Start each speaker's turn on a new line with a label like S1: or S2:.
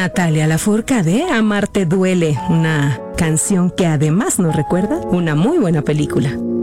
S1: Natalia Lafourcade, Amarte duele, una canción que además nos recuerda una muy buena película.